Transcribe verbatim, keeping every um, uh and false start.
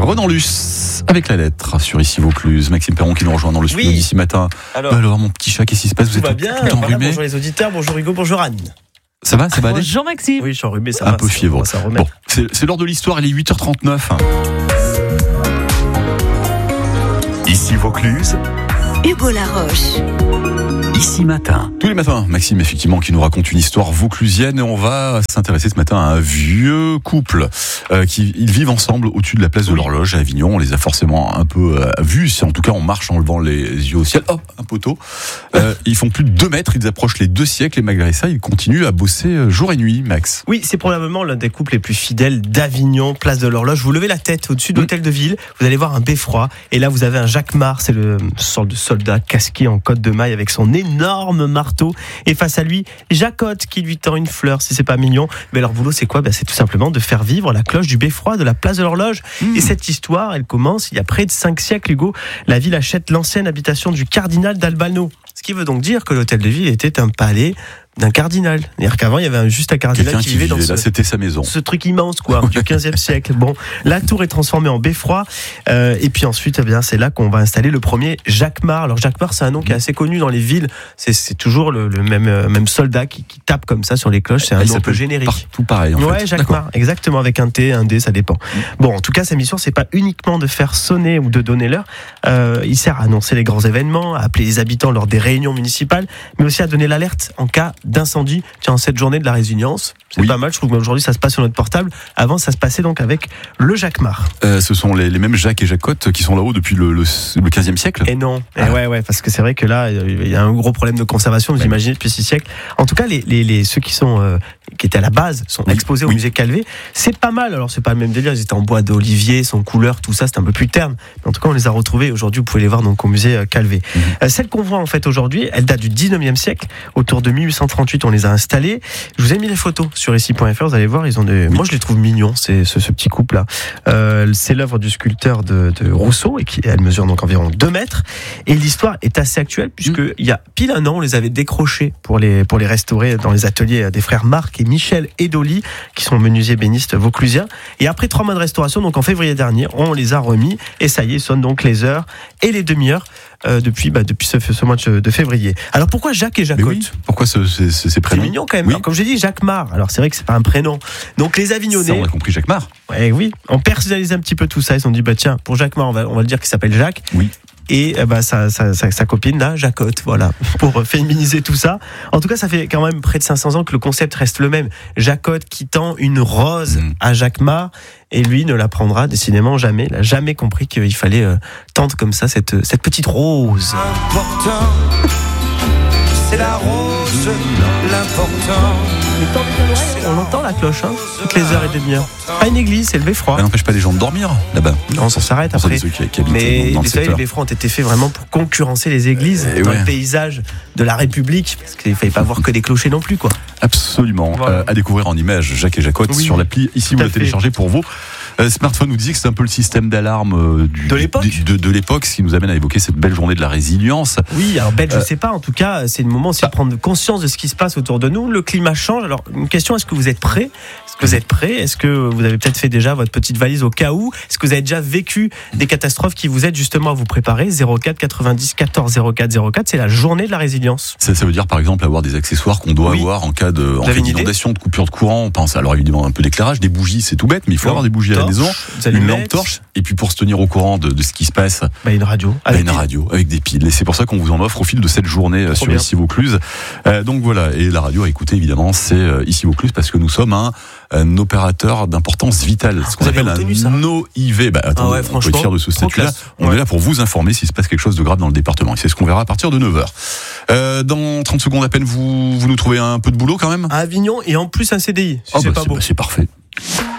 Renan Luce avec la lettre sur Ici Vaucluse. Maxime Perron qui nous rejoint dans le studio oui. d'ici matin. Alors, bah alors mon petit chat, qu'est-ce qui se passe? Vous tout êtes va bien. tout enrhumé. Voilà, bonjour les auditeurs, bonjour Hugo, bonjour Anne. Ça va, ça va aller? Bonjour Maxime. Oui, je suis enrhumé, ça Un va. peu fiévreux. Bon, c'est, c'est l'heure de l'histoire, il est huit heures trente-neuf. Ici Vaucluse, Hugo Laroche. Ici Matin. Tous les matins, Maxime, effectivement, qui nous raconte une histoire vauclusienne, et on va s'intéresser ce matin à un vieux couple euh, qui ils vivent ensemble au-dessus de la place de l'Horloge à Avignon. On les a forcément un peu euh, vus, si en tout cas on marche en levant les yeux au ciel. Hop, un poteau. Euh, ils font plus de deux mètres, ils approchent les deux siècles, et malgré ça, ils continuent à bosser jour et nuit, Max. Oui, c'est probablement l'un des couples les plus fidèles d'Avignon, place de l'Horloge. Vous levez la tête au-dessus de l'hôtel de ville, vous allez voir un beffroi, et là vous avez un Jacquemart, c'est le sorte de soldat casqué en côte de maille avec son énorme marteau, et face à lui, Jacotte qui lui tend une fleur, si c'est pas mignon. Mais leur boulot, c'est quoi? Ben, c'est tout simplement de faire vivre la cloche du beffroi de la place de l'Horloge. Mmh. Et cette histoire, elle commence il y a près de cinq siècles, Hugo. La ville achète l'ancienne habitation du cardinal d'Albano. Ce qui veut donc dire que l'hôtel de ville était un palais d'un cardinal. C'est-à-dire qu'avant, il y avait juste un cardinal Quelqu'un qui, qui vivait vivait dans ce, là, c'était sa maison. ce truc immense, quoi, du quinzième siècle. Bon, la tour est transformée en beffroi, euh, et puis ensuite, eh bien, c'est là qu'on va installer le premier Jacquemart. Alors Jacquemart, c'est un nom qui est assez connu dans les villes. C'est, c'est toujours le, le même, euh, même soldat qui, qui tape comme ça sur les cloches. C'est un Et nom un peu générique. Tout pareil, en ouais, fait. Jacquemart, D'accord. exactement, avec un T, un D, ça dépend. Bon, en tout cas, sa mission, c'est pas uniquement de faire sonner ou de donner l'heure. Euh, il sert à annoncer les grands événements, à appeler les habitants lors des réunions municipales, mais aussi à donner l'alerte en cas d'incendie. Tiens, en cette journée de la résilience, c'est oui. pas mal. Je trouve qu'aujourd'hui, ça se passe sur notre portable. Avant, ça se passait donc avec le Jacquemart. Euh, ce sont les, les mêmes Jacques et Jacotte qui sont là-haut depuis le, le, le quinzième siècle. Et non, ah. et ouais, ouais, parce que c'est vrai que là, il y a un gros problème de conservation, vous ouais. imaginez, depuis six siècles. En tout cas, les, les, les, ceux qui sont, euh, qui étaient à la base, sont oui. exposés au oui. musée Calvé. C'est pas mal. Alors, c'est pas le même délire. Ils étaient en bois d'olivier, sans couleur, tout ça, c'est un peu plus terne. Mais en tout cas, on les a retrouvés. Aujourd'hui, vous pouvez les voir donc au musée Calvé. Mmh. Euh, celles qu'on voit en fait aujourd'hui, elles datent du dix-neuvième siècle. Autour de mille huit cent trente-huit, on les a installées. Je vous ai mis les photos sur ici point f r. Vous allez voir, ils ont des. Oui. Moi, je les trouve mignons. C'est ce, ce petit couple là. Euh, c'est l'œuvre du sculpteur de, de Rousseau et qui elle mesure donc environ deux mètres. Et l'histoire est assez actuelle puisque mmh. il y a pile un an, on les avait décrochés pour les pour les restaurer dans les ateliers des frères Marc et Michel Edoli, qui sont menuisiers bénistes vauclusiens. Et après trois mois de restauration, donc en février dernier, on les a remis et ça y est, sonnent donc les heures et les demi-heures euh, depuis bah, depuis ce, ce mois de février. Alors pourquoi Jacques et Jacotte? Oui, pourquoi ce, ce, ce, ces prénoms? C'est mignon quand même. Oui. Alors, comme j'ai dit, Jacquemart. Alors c'est vrai que c'est pas un prénom. Donc les Avignonnais. Ça, on a compris Jacquemart. Ouais, oui. On personnalise un petit peu tout ça. Ils se sont dit bah tiens, pour Jacquemart, on va on va le dire qu'il s'appelle Jacques. Oui. Et bah, sa, sa, sa, sa copine là, Jacotte, voilà, pour féminiser tout ça. En tout cas, ça fait quand même près de cinq cents ans que le concept reste le même. Jacotte qui tend une rose mmh. à Jacquemart, et lui ne la prendra décidément jamais. Il n'a jamais compris qu'il fallait euh, tendre comme ça cette, cette petite rose. L'important, c'est la rose, l'important. On entend la cloche, hein, toutes les heures et demi-heures. Pas une église, c'est le beffroi. Ça n'empêche pas les gens de dormir là-bas. Non, ça s'arrête après. Ceux qui, qui habitent mais dans, dans vous savez, les beffrois ont été faits vraiment pour concurrencer les églises et dans ouais. le paysage de la République, parce qu'il ne fallait pas voir que des clochers non plus, quoi. Absolument. Voilà. Euh, à découvrir en images, Jacques et Jacotte, oui, sur l'appli. Ici, vous la téléchargez pour vous. Euh, Smartphone nous disait que c'est un peu le système d'alarme euh, du, de l'époque, de, de, de l'époque, ce qui nous amène à évoquer cette belle journée de la résilience. Oui, alors belle, euh, je sais pas. En tout cas, c'est le moment aussi bah, de prendre conscience de ce qui se passe autour de nous. Le climat change. Alors, une question, est-ce que vous êtes prêts? Est-ce que vous êtes prêts? Est-ce que vous avez peut-être fait déjà votre petite valise au cas où? Est-ce que vous avez déjà vécu des catastrophes qui vous aident justement à vous préparer? Zéro quatre quatre-vingt-dix quatorze zéro quatre zéro quatre, c'est la journée de la résilience. Ça, ça veut dire par exemple avoir des accessoires qu'on doit oui. avoir en cas de en cas d'inondation, de coupure de courant. On pense alors évidemment un peu d'éclairage, des bougies, c'est tout bête, mais il faut non, avoir des bougies torche, à la maison, une lampe torche, et puis pour se tenir au courant de, de ce qui se passe, bah, une radio, bah, une radio avec des piles. Et c'est pour ça qu'on vous en offre au fil de cette journée Trop sur bien. Ici Vaucluse. Euh, donc voilà, et la radio à écouter évidemment, c'est euh, Ici Vaucluse parce que nous sommes un, un opérateur d'importance vitale, ce qu'on appelle un O I V. Bah, attends, ah ouais, on peut être fier de ce statut-là. On ouais. est là pour vous informer s'il se passe quelque chose de grave dans le département. Et c'est ce qu'on verra à partir de neuf heures. Euh, dans trente secondes à peine, vous, vous nous trouvez un peu de boulot quand même? À Avignon et en plus un C D I. Si oh c'est bah pas c'est, beau. bah c'est parfait.